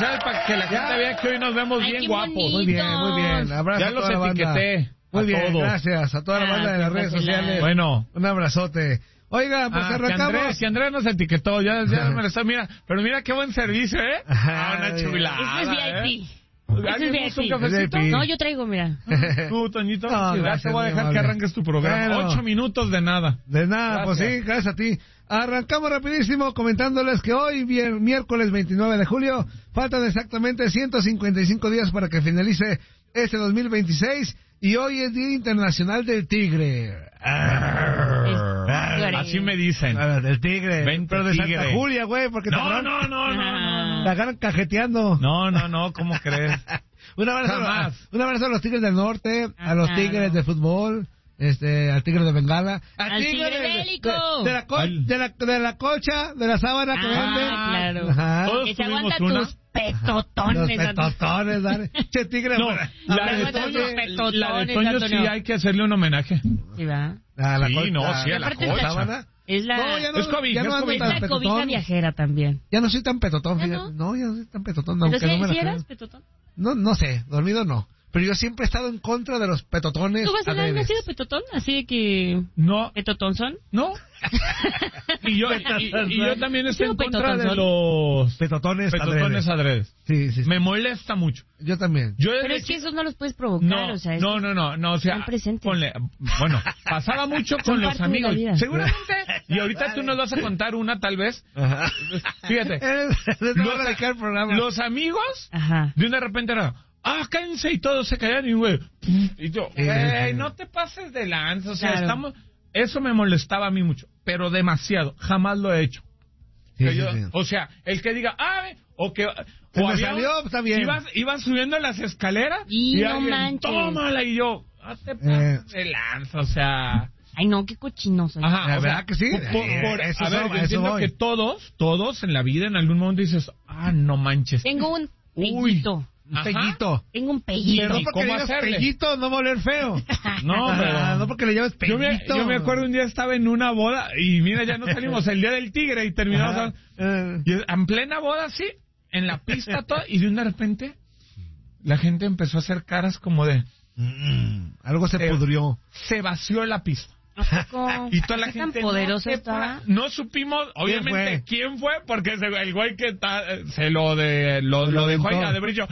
sociales para que la gente vea que hoy nos vemos bien guapos. Muy bien. Abrazo ya a toda los la etiqueté. banda. Muy bien, todos. gracias a toda la banda de las redes sociales. Bueno. Un abrazote. Oiga, pues arrancamos. Que Andrés nos etiquetó, ya me lo está, mira, pero mira qué buen servicio, ¿eh? Una chulada. Eso es VIP. ¿Alguien puso un cafecito? No, yo traigo, mira. Tú, Toñito, No, ya te voy a dejar amable. que arranques tu programa. Bueno. 8 minutos de nada. De nada, Gracias. pues sí, gracias a ti. Arrancamos rapidísimo comentándoles que hoy, miércoles 29 de julio, faltan exactamente 155 días para que finalice este 2026 y hoy es Día Internacional del Tigre. Así me dicen. Del tigre. Vente, pero de tigre. Santa Julia, güey, porque No, te no. la agarran cajeteando. No, ¿cómo crees? Un abrazo a los Tigres del Norte, a los claro. Tigres de fútbol, al Tigre de Bengala, Al Tigre bélico. de la colcha, de la sábana que venden. Claro. Ajá. Todos Que se tuvimos aguanta una. tus petotones. Los petotones, dale. Che, Tigre. No, bueno. la de Aguanta tus Toño, petotones, la de Toño sí Antonio. hay que hacerle un homenaje. Sí, va. A la Sí, colcha, no, sí, a la Aparte colcha. sábana. Es la... No, ya no, Es cobija, ya no es ando cobija. tan Es la cobija petotón. viajera también. Ya no soy tan petotón, ¿Ya fíjate. No, ya no soy tan petotón, ¿Pero aunque no me si la eras creo. petotón? No sé, dormido no. Pero yo siempre he estado en contra de los petotones. ¿Tú vas a haber adredes. nacido petotón? Así de que... No, ¿Petotón son? no. Y yo también estoy en Sí, contra de petotón. los Petotones petotones adredes. Sí. Me molesta mucho. Yo también. Yo Pero desde es que chi- esos no los puedes provocar, No, o sea... no, o sea, están presentes. bueno, pasaba mucho con Son los parte de la amigos. vida. Seguramente, y ahorita tú nos vas a contar una tal vez. Ajá. Fíjate, Los a dedicar el programa. los amigos, Ajá. de una repente era, cállense, y todos se callaron, y güey, y yo, no te pases de lanza, o sea, Claro. eso me molestaba a mí mucho, pero demasiado, jamás lo he hecho. Sí, Que sí, yo- sí. O sea, el que diga, o que... Se o me había salió, está bien. Ibas subiendo las escaleras Y no alguien, manches. tómala, y yo, te pases de lanza, o sea... Ay, no, qué cochino soy. Ajá, La o verdad sea, que sí. a ver, yo eso entiendo voy. que todos en la vida en algún momento dices, no manches. Tengo un Uy. pellito. Un Ajá. pellito. Tengo un Pero pellito. no ¿Y porque cómo le digas hacerle? pellito no va a oler feo. No, pero... No porque le llames Yo pellito. me acuerdo un día estaba en una boda y mira, ya no salimos el día del tigre y terminamos y en plena boda, sí, en la pista todo, y de una repente la gente empezó a hacer caras como de Algo se pudrió. se vació la pista. ¿A poco? Y toda la ¿Qué gente tan poderoso no, estaba? no supimos obviamente quién fue porque el güey que se lo dejó ahí a de brillo.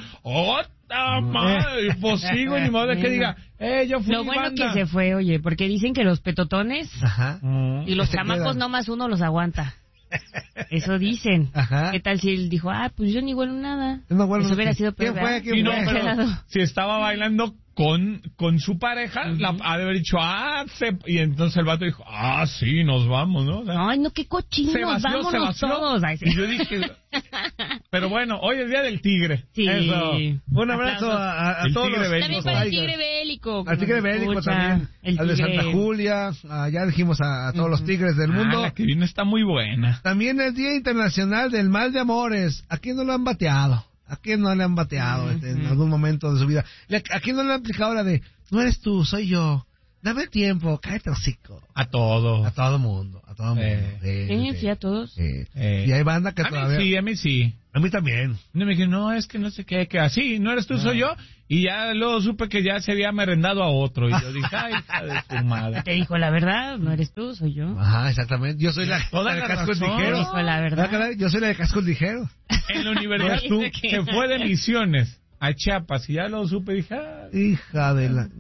Madre! Pues sí, güey, ni modo de que diga, yo fui Lo bueno banda. que se fue, oye, porque dicen que los petotones Ajá. y los Se chamacos quedan. nomás uno los aguanta. Eso dicen. Ajá. ¿Qué tal si él dijo, pues yo ni huelo nada? No, bueno, Eso hubiera sido ¿quién peor, fue? ¿verdad? ¿Quién Sí, no, fue? Hubiera pero quedado. si estaba bailando con su pareja, ha de haber dicho, y entonces el vato dijo, sí, nos vamos, ¿no? O sea, Ay, no, qué cochinos, vámonos todos. Ay, sí. Y yo dije, pero bueno, hoy es Día del Tigre. Sí. Eso. Un abrazo a El todos tigre los bélico. También para el tigre bélico. Al tigre bélico Escucha, también, el al de tigre. Santa Julia, ya dijimos a todos los tigres del mundo. La que viene está muy buena. También el Día Internacional del Mal de Amores. ¿A quién no lo han bateado? ¿A quién no le han bateado en algún momento de su vida? ¿A quién no le han aplicado la de, no eres tú, soy yo? Dame tiempo, cállate hocico. A todo. A todo mundo, a todo mundo. Sí, a todos. Y hay banda que todavía... A mí sí. A mí también. No me dije, no, es que no sé qué, que así, no eres tú, soy yo. Y ya luego supe que ya se había merendado a otro. Y yo dije, ay, hija de tu madre. Te dijo la verdad, no eres tú, soy yo. Ajá, exactamente. Yo soy la Toda de la cascos razón. ligeros. Dijo la verdad. Yo soy la de cascos ligeros. En la universidad Tú. se fue de misiones a Chiapas y ya lo supe, dije, Hija de la...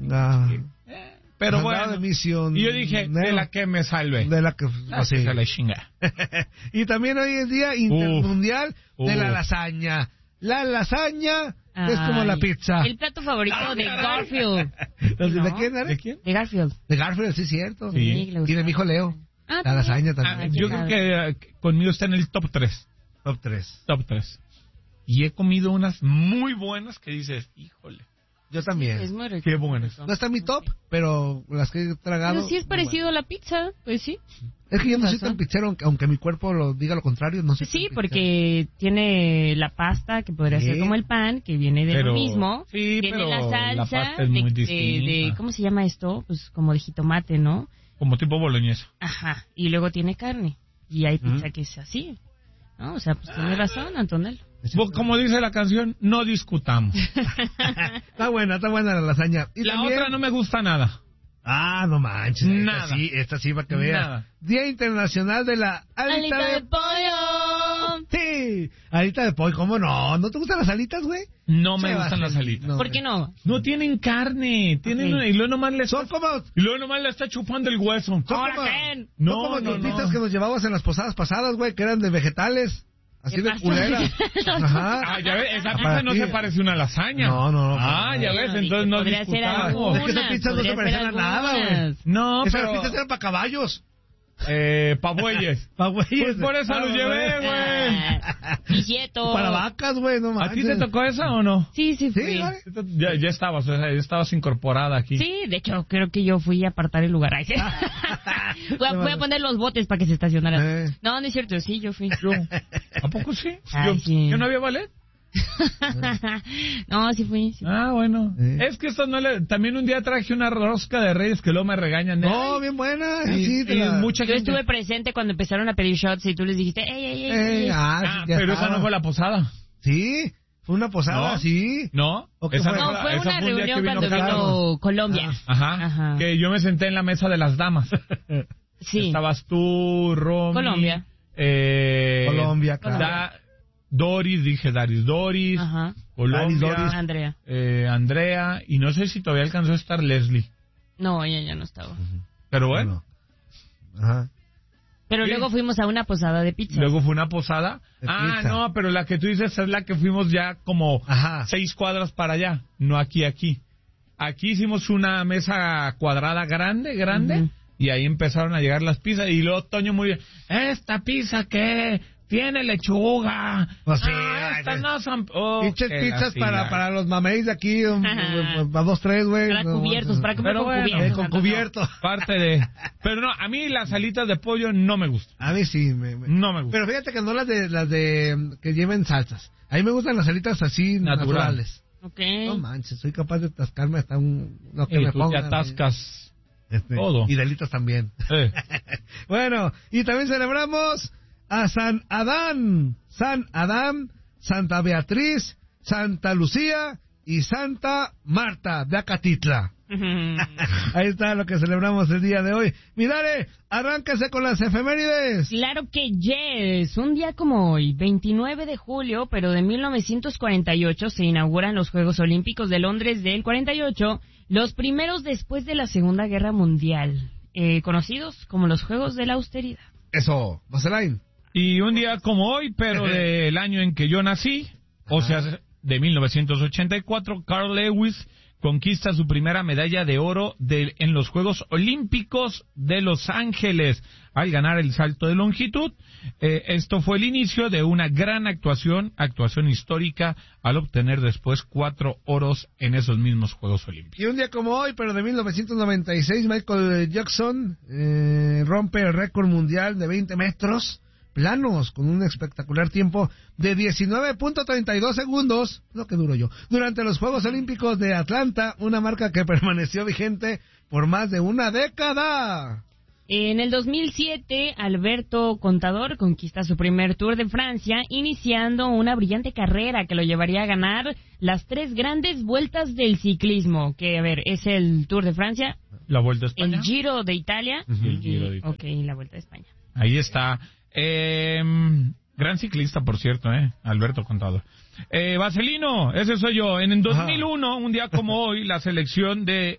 pero Mandado bueno. de misión. Y yo dije, de la que me salve. De la que... Así se la chinga. Y también hoy es Día Intermundial de la lasaña. La lasaña es como la pizza. El plato favorito de Garfield. ¿De quién era? ¿De quién? De Garfield. De Garfield, sí, cierto. Sí. Y de mi hijo Leo. La lasaña también. Yo creo que conmigo está en el top 3. Top 3. Top 3. Y he comido unas muy buenas que dices, híjole. Yo también. Es muy rico. Qué buenas. No está en mi top, pero las que he tragado... Pero sí es parecido a la pizza, pues sí. Es que yo no soy tan pizzero, aunque mi cuerpo lo diga lo contrario, no sé. Sí, porque tiene la pasta, que podría ser como el pan, que viene de lo mismo. Sí, tiene pero la salsa la pasta es muy de, distinta. ¿cómo se llama esto? Pues como de jitomate, ¿no? Como tipo boloñesa. Ajá. Y luego tiene carne. Y hay pizza que es así, ¿no? O sea, pues tiene razón, Antonello. Como dice la canción, no discutamos. Está buena la lasaña. Y la también... otra no me gusta nada. No manches. Nada. Esta sí para que veas. Nada. Día Internacional de la Alita de pollo. Sí, alita de pollo, ¿cómo no? ¿No te gustan las alitas, güey? No me gustan las alitas. No, ¿por qué no? No tienen carne, tienen Okay. y luego nomás le son como le está chupando el hueso. son como tortitas que nos llevabas en las posadas pasadas, güey, que eran de vegetales. Así de culera. Ajá. Ya ves, esa pizza no se parece a una lasaña. No. Ya ves, entonces no discutamos. Es que esas pizzas no se parecen a nada, güey. No, esas pero... pizzas eran para caballos. Pa' bueyes. Pues por eso los llevé, güey. Quieto. Para vacas, güey, no manches. ¿A ti te tocó esa o no? Sí, fui. ¿vale? Ya estabas incorporada aquí. Sí, de hecho, creo que yo fui a apartar el lugar. Voy a poner los botes para que se estacionaran. No es cierto, sí, yo fui. ¿A poco sí? Sí. ¿Yo no había ballet? No, sí fui. Bueno. Es que esto no también un día traje una rosca de Reyes que luego me regañan. No, bien buena. Mucha yo gente... estuve presente cuando empezaron a pedir shots y tú les dijiste, ey. Pero esa no fue la posada. Sí, fue una posada, ¿No? sí. ¿No? Fue una reunión cuando vino Colombia. Ajá. Que yo me senté en la mesa de las damas. Sí. Estabas tú, Romy. Colombia. Colombia, claro. Doris. Ajá. Colombia. Doris. Andrea. Andrea. Y no sé si todavía alcanzó a estar Leslie. No, ella ya no estaba. Pero bueno. Ajá. Pero luego fuimos a una posada de pizza. Luego fue una posada. Pizza. No, pero la que tú dices es la que fuimos ya como 6 cuadras para allá. No aquí. Aquí hicimos una mesa cuadrada grande. Uh-huh. Y ahí empezaron a llegar las pizzas. Y luego Toño muy bien. ¿Esta pizza qué? Tiene lechuga. Pues sí, estas no son... Pinches pizzas para los mameis de aquí, a 2, 3, güey. Para cubiertos, para comer con cubiertos. Con cubiertos. Parte de... Pero no, a mí las alitas de pollo no me gustan. A mí sí. No me gustan. Pero fíjate que no las de que lleven salsas. A mí me gustan las alitas así naturales. Okay. No manches, soy capaz de atascarme hasta lo que me tú pongan. te atascas todo. Y de alitas también. Bueno, y también celebramos a San Adán, Santa Beatriz, Santa Lucía y Santa Marta de Acatitla. Ahí está lo que celebramos el día de hoy. Mirare, arráncase con las efemérides. Claro que yes. Un día como hoy, 29 de julio, pero de 1948, se inauguran los Juegos Olímpicos de Londres del 48, los primeros después de la Segunda Guerra Mundial, conocidos como los Juegos de la Austeridad. Eso, Vaselain. Y un día como hoy, pero del año en que yo nací, o sea, de 1984, Carl Lewis conquista su primera medalla de oro en los Juegos Olímpicos de Los Ángeles al ganar el salto de longitud. Esto fue el inicio de una gran actuación histórica, al obtener después 4 oros en esos mismos Juegos Olímpicos. Y un día como hoy, pero de 1996, Michael Jackson rompe el récord mundial de 20 metros planos con un espectacular tiempo de 19.32 segundos, lo que duro yo, durante los Juegos Olímpicos de Atlanta, una marca que permaneció vigente por más de una década. En el 2007, Alberto Contador conquista su primer Tour de Francia, iniciando una brillante carrera que lo llevaría a ganar las 3 grandes vueltas del ciclismo, que, a ver, es el Tour de Francia, la Vuelta a España, el Giro de Italia, el Giro de Italia. Ok, la Vuelta de España. Ahí está. Gran ciclista, por cierto, Alberto Contador. Vaselino, ese soy yo. En el 2001, un día como hoy, la selección de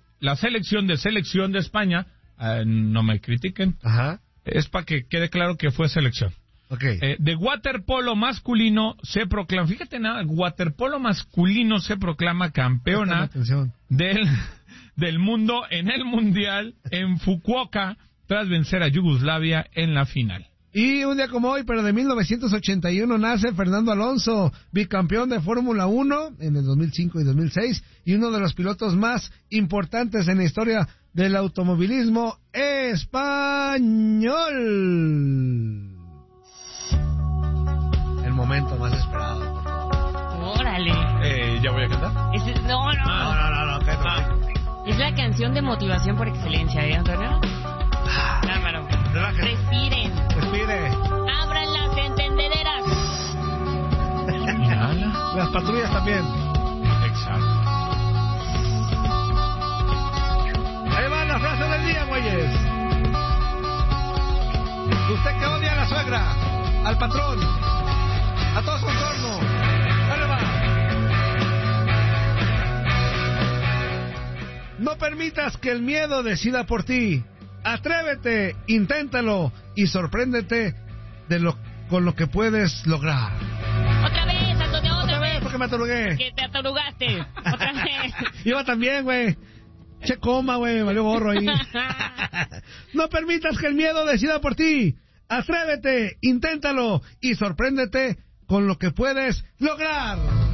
España, no me critiquen, es para que quede claro que fue selección. Okay. De waterpolo masculino se proclama, fíjate nada, waterpolo masculino se proclama campeona del mundo en el mundial en Fukuoka, tras vencer a Yugoslavia en la final. Y un día como hoy, pero de 1981, nace Fernando Alonso, bicampeón de Fórmula 1 en el 2005 y 2006, y uno de los pilotos más importantes en la historia del automovilismo español. El momento más esperado, por favor. Órale. ¿Ya voy a cantar? No. Es la canción de motivación por excelencia, Antonio? Cámara. Respiren. Respire. Abran las entendederas. las patrullas también. Exacto. Ahí va la frase del día, güeyes. Usted que odia a la suegra, al patrón, a todo su entorno. Ahí va. No permitas que el miedo decida por ti. Atrévete, inténtalo y sorpréndete con lo que puedes lograr. Otra vez, Antonio, otra vez. Porque me atorugué. Que te atorugaste. Otra vez. Iba también, güey. Che coma, güey, me valió gorro ahí. No permitas que el miedo decida por ti. Atrévete, inténtalo y sorpréndete con lo que puedes lograr.